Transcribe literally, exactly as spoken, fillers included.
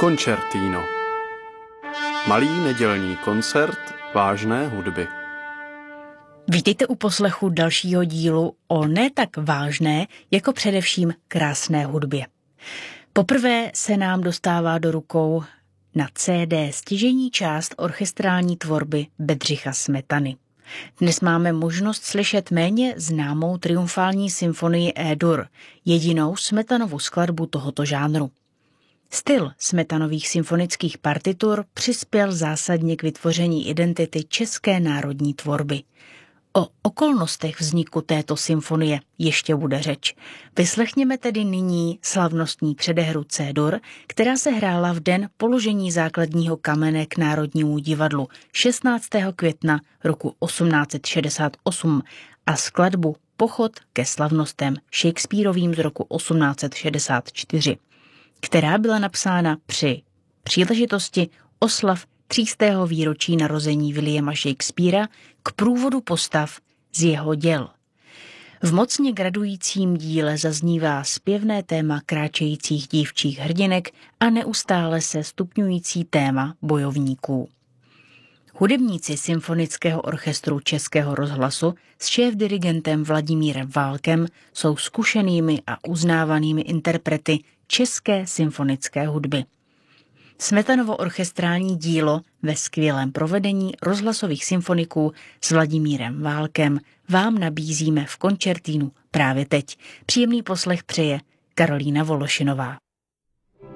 Koncertino. Malý nedělní koncert vážné hudby. Vítejte u poslechu dalšího dílu o ne tak vážné, jako především krásné hudbě. Poprvé se nám dostává do rukou na C D stěžejní část orchestrální tvorby Bedřicha Smetany. Dnes máme možnost slyšet méně známou triumfální symfonii E-dur, jedinou Smetanovu skladbu tohoto žánru. Styl Smetanových symfonických partitur přispěl zásadně k vytvoření identity české národní tvorby. O okolnostech vzniku této symfonie ještě bude řeč. Vyslechněme tedy nyní slavnostní předehru C-dur, která se hrála v den položení základního kamene k Národnímu divadlu šestnáctého května roku osmnáct set šedesát osm a skladbu Pochod ke slavnostem Shakespearovým z roku osmnáct set šedesát čtyři, která byla napsána při příležitosti oslav třístého výročí narození Williama Shakespeara k průvodu postav z jeho děl. V mocně gradujícím díle zaznívá zpěvné téma kráčejících dívčích hrdinek a neustále se stupňující téma bojovníků. Hudebníci Symfonického orchestru Českého rozhlasu s šéfdirigentem Vladimírem Válkem jsou zkušenými a uznávanými interprety české symfonické hudby. Smetanovo orchestrální dílo ve skvělém provedení rozhlasových symfoniků s Vladimírem Válkem vám nabízíme v koncertínu právě teď. Příjemný poslech přeje Karolína Vološinová.